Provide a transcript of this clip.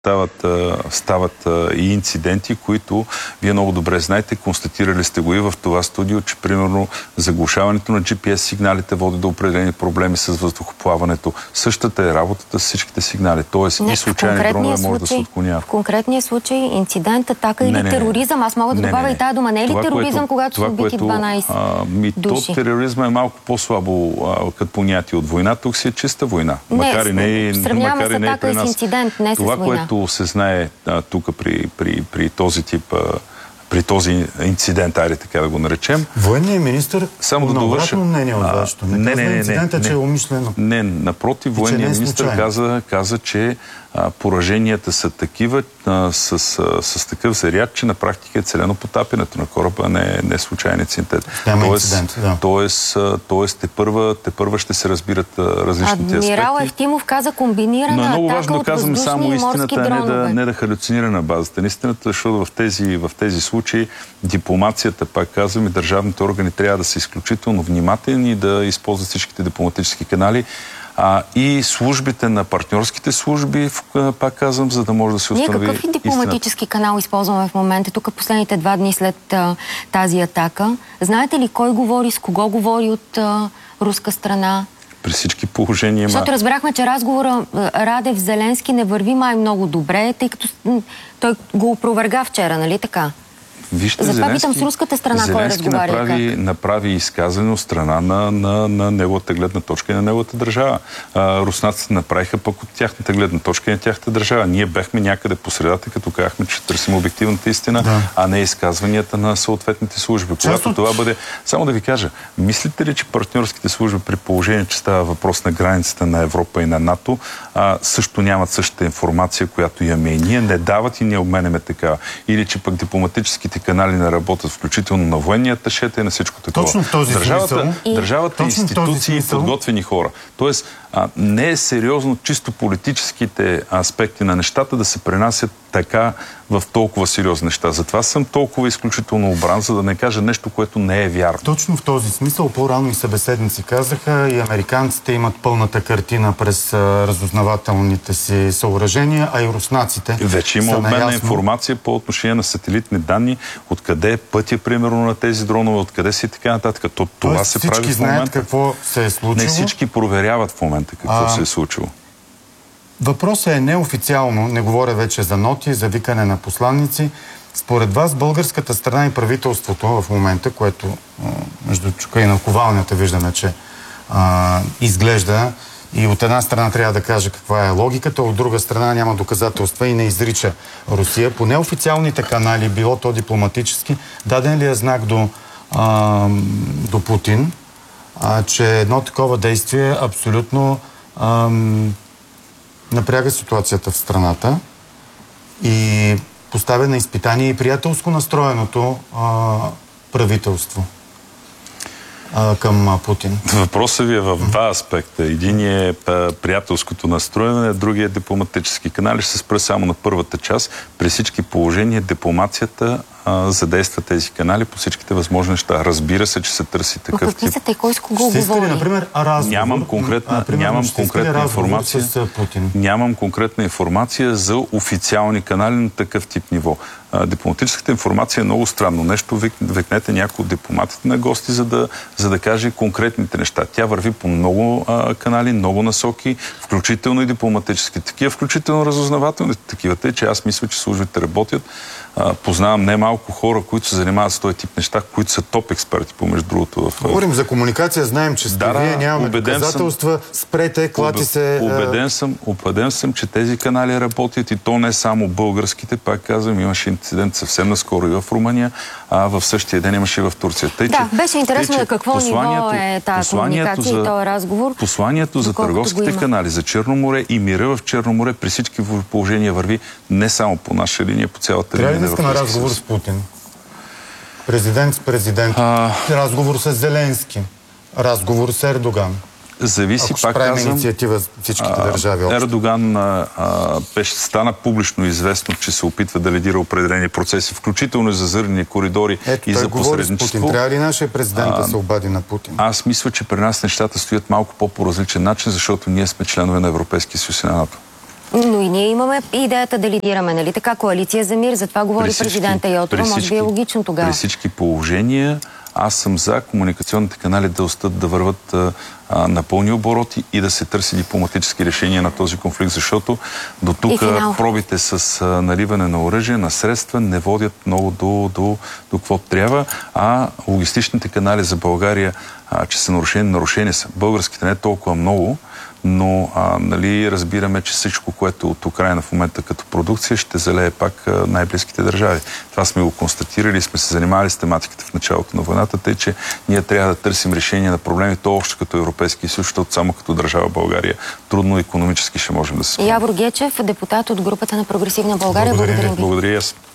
стават и инциденти, които вие много добре знаете, констатирали сте го и в това студио, че примерно заглушаването на GPS сигналите води до определени проблеми с въздухоплаването. Същата е работата с всичките сигнали. Тоест и случайни дронове може да се отклонява. В конкретния случай инцидент, атака или тероризъм, аз мога да добавя и тая дума. Не е ли тероризъм, когато са убити 12 души? Тероризма е малко по-слабо като понятие от война. Тук си е чиста война. Сравняваме с атака и с инцидент, не с война. Това, което се знае тук при този тип, при този инцидент, айде така да го наречем. Военният министър само да довърша мнение от вашето. Инцидентът, че е умишлено. Не, напротив, военният министър каза, че пораженията са такива с такъв заряд, че на практика е целено потапянето на кораба, не е случайен инцидент. Тоест те първа ще се разбират различните аспекти. Адмирал Евтимов каза комбинирана атака от въздушни и морски дронове. Но е много важно да казваме само истината, не да халюцинира на базата. Истината, защото в тези случаи дипломацията, пак казвам, и държавните органи трябва да са изключително внимателни и да използват всичките дипломатически канали. И службите на партньорските служби, пак казвам, за да може да се установи Ние какъв дипломатически канал използваме в момента? Тук последните 2 дни след тази атака. Знаете ли кой говори, с кого говори от руска страна? При всички положения Защото разбрахме, че разговора Радев-Зеленски не върви май много добре, тъй като той го опроверга вчера, нали така? Вижте, затова питам с руската страна, кой разговаря направи изказане от страна на неговата гледна точка и на неговата държава. Руснаците направиха пък от тяхната гледна точка и на тяхната държава. Ние бехме някъде по средата, като казахме, че търсим обективната истина, а не изказванията на съответните служби. Когато това бъде... Само да ви кажа, мислите ли, че партньорските служби при положение, че става въпрос на границата на Европа и на НАТО, също нямат същата информация, която имаме и ние, не дават и ние обменяме такава? Или че пък дипломатическите канали не работят, включително на военния аташета и на всичко такова. Точно в този смисъл. Държавата, институции и подготвени хора. Тоест, не е сериозно чисто политическите аспекти на нещата да се пренасят така в толкова сериозни неща. Затова съм толкова изключително обран, за да не кажа нещо, което не е вярно. Точно в този смисъл по-рано и събеседници казаха, и американците имат пълната картина през разузнавателните си съоръжения, а и руснаците вече има обмен на информация по отношение на сателитни данни, откъде е пътя, примерно, на тези дронове, откъде си и така нататък. Това се прави в момента. Всички знаят какво се е случило. Не всички проверяват в момента какво се е случило. Въпросът е неофициално, не говоря вече за ноти, за викане на посланници. Според вас, българската страна и правителството в момента, което между чука и наковалнята виждаме, че изглежда, и от една страна трябва да каже каква е логиката, от друга страна няма доказателства и не изрича Русия. По неофициалните канали, било то дипломатически, даден ли е знак до Путин, че едно такова действие абсолютно напряга ситуацията в страната и поставя на изпитание и приятелско настроеното правителство към Путин? Въпросът ви е в два аспекта. Един е приятелското настроение, другия е дипломатически канали. Ще се спра само на първата част. При всички положения дипломацията задейства тези канали по всичките възможни неща. Разбира се, че се търси такъв тип. Какви са те? Кой с кого говори? Например, нямам конкретна информация. Нямам конкретна информация за официални канали на такъв тип ниво. Дипломатическата информация е много странно нещо. Викнете някой от дипломатите на гости, за да каже конкретните неща. Тя върви по много канали, много насоки, включително и дипломатически такива, включително разузнавателни такива. Тъй, че аз мисля, че службите работят. Познавам немалко хора, които се занимават с този тип неща, които са топ експерти, помежду другото. Говорим за комуникация, знаем, че вие нямаме доказателства, спрете, клати се... Убеден съм, че тези канали работят и то не само българските, пак казвам, имаше инцидент съвсем наскоро и в Румъния, а в същия ден имаше и в Турция. Беше интересно на какво ниво е тази комуникация и този разговор. Посланието за търговските канали, за Черно море и мира в Черно море при всички положения върви не само по наша линия, по цялата линия. На разговор с Путин. Президент с президент. Разговор с Зеленски. Разговор с Ердоган. Зависи, пак казвам, инициатива всичките държави. Ердоган стана публично известно, че се опитва да лидира определени процеси, включително и за зърнени коридори и за посредничество. Трябва ли нашия президент да се обади на Путин? Аз мисля, че при нас нещата стоят малко по-различен начин, защото ние сме членове на Европейския съюз и на НАТО. Но и ние имаме идеята да лидираме, нали така? Коалиция за мир, затова говори президента Йотова. Може би е логично тогава. При всички положения аз съм за комуникационните канали да остат да върват на пълни обороти и да се търси дипломатически решения на този конфликт, защото до тук пробите с наливане на оръжие, на средства не водят много до каквото трябва, а логистичните канали за България, че са нарушени са. Българските не е толкова много, но нали, разбираме, че всичко, което от Украйна в момента като продукция, ще залее пак най-близките държави. Това сме го констатирали, сме се занимавали с тематиката в началото на войната, тъй че ние трябва да търсим решение на проблемите общо като Европейски съюз, защото само като държава България трудно икономически ще можем да се справим. Явор Гечев, депутат от групата на Прогресивна България. Благодаря ви. Благодаря и аз.